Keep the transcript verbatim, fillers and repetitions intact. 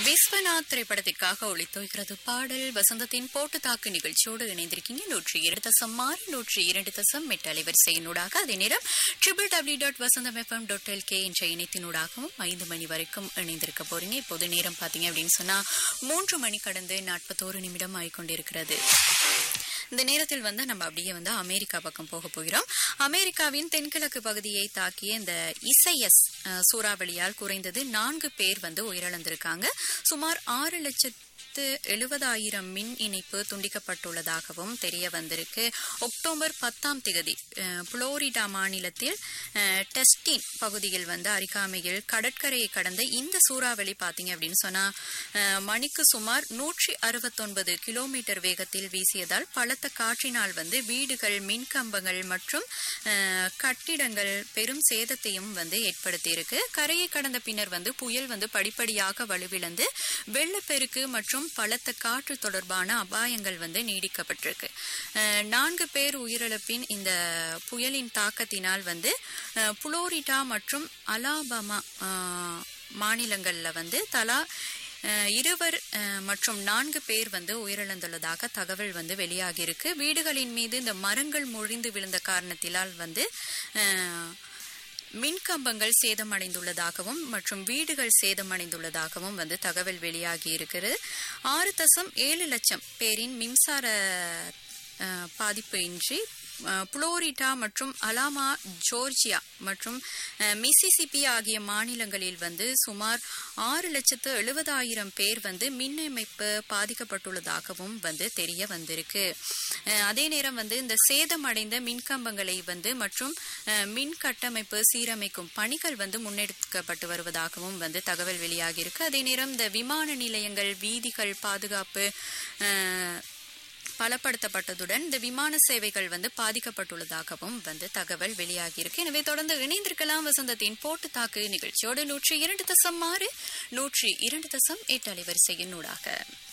விஸ்வநாத் திரைப்படத்திற்காக ஒளித்தோய்கிறது பாடல். வசந்தத்தின் போட்டு தாக்கு நிகழ்ச்சியோடு இணைந்திருக்கீங்க. நூற்றி இரண்டு தசம் ஆறு நூற்றி இரண்டு தசம் எட்டு அலைவரிசையினூடாக அதே நேரம் ட்ரிபிள் டபிள்யூ டாட் வசந்தம் எஃப்எம் டாட் எல்கே என்ற இணையத்தினூடாகவும் ஐந்து மணி வரைக்கும் இணைந்திருக்க போறீங்க. இப்போது நேரம் பாத்தீங்க அப்படின்னு சொன்னா மூன்று மணி கடந்து நாற்பத்தோரு நிமிடம் ஆகிக்கொண்டிருக்கிறது. இந்த நேரத்தில் வந்து நம்ம அப்படியே வந்து அமெரிக்கா பக்கம் போக போகிறோம். அமெரிக்காவின் தென்கிழக்கு பகுதியை தாக்கிய இந்த இசைஎஸ் சூறாவளியால் குறைந்தது நான்கு பேர் வந்து உயிரிழந்திருக்காங்க. சுமார் ஆறு லட்சத்து எழுபதாயிரம் மின் இணைப்பு துண்டிக்கப்பட்டுள்ளதாகவும் தெரிய வந்திருக்கு. அக்டோபர் பத்தாம் தேதி புளோரிடா மாநிலத்தில் டெஸ்டின் பகுதியில் வந்து அருகாமையில் கடற்கரையை கடந்த இந்த சூறாவளி பாத்தீங்க அப்படின்னு சொன்னா மணிக்கு சுமார் நூற்றி அறுபத்தி ஒன்பது கிலோமீட்டர் வேகத்தில் வீசியதால் பலத்த காற்றினால் வந்து வீடுகள், மின்கம்பங்கள் மற்றும் கட்டிடங்கள் பெரும் சேதத்தையும் வந்து ஏற்படுத்தியிருக்கு. கரையை கடந்த பின்னர் வந்து புயல் வந்து படிப்படியாக வலுவிழந்து வெள்ளப்பெருக்கு மற்றும் பலத்த காற்று தொடர்பான அபாயங்கள் வந்து நீடிக்கப்பட்டிருக்கு. நான்கு பேர் உயிரிழப்பின் இந்த புயலின் தாக்கத்தினால் வந்து புளோரிடா மற்றும் அலாபாமா மாநிலங்கள்ல வந்து தலா இருவர் மற்றும் நான்கு பேர் வந்து உயிரிழந்துள்ளதாக தகவல் வந்து வெளியாகி இருக்கு. வீடுகளின் மீது இந்த மரங்கள் முறிந்து விழுந்த காரணத்தினால் வந்து மின்கம்பங்கள் சேதமடைந்துள்ளதாகவும் மற்றும் வீடுகள் சேதமடைந்துள்ளதாகவும் வந்து தகவல் வெளியாகி இருக்கிறது. ஆறு தசம் ஏழு லட்சம் பேரின் மின்சார பாதிப்பு இன்றி புளோரிடா மற்றும் அலாமா, ஜோர்ஜியா மற்றும் மிசிசிபி ஆகிய மாநிலங்களில் வந்து சுமார் ஆறு லட்சத்து எழுபதாயிரம் பேர் வந்து மின் அமைப்பு பாதிக்கப்பட்டுள்ளதாகவும் வந்து தெரிய வந்திருக்கு. அதே நேரம் வந்து இந்த சேதமடைந்த மின்கம்பங்களை வந்து மற்றும் மின் கட்டமைப்பு சீரமைக்கும் பணிகள் வந்து முன்னெடுக்கப்பட்டு வருவதாகவும் வந்து தகவல் வெளியாகி இருக்கு. அதே நேரம் இந்த விமான நிலையங்கள், வீதிகள் பாதுகாப்பு பலப்படுத்தப்பட்டதுடன் இந்த விமான சேவைகள் வந்து பாதிக்கப்பட்டுள்ளதாகவும் வந்து தகவல் வெளியாகி இருக்கு. எனவே தொடர்ந்து இணைந்திருக்கலாம் வசந்தத்தின் போட்டு தாக்கு நிகழ்ச்சியோடு நூற்றி இரண்டு தசம் ஆறு நூற்றி இரண்டு தசம் எட்டு அலைவரிசையின் ஊடாக.